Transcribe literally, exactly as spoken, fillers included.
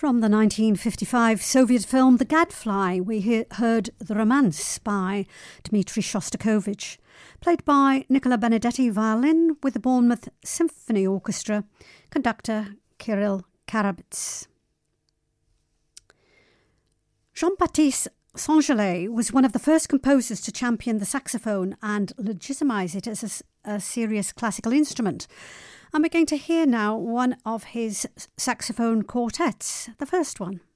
From the nineteen fifty-five Soviet film The Gadfly, we he- heard The Romance by Dmitri Shostakovich, played by Nicola Benedetti violin with the Bournemouth Symphony Orchestra, conductor Kirill Karabits. Jean-Baptiste Saint-Gelais was one of the first composers to champion the saxophone and legitimize it as a, a serious classical instrument. And we're going to hear now one of his saxophone quartets, the first one.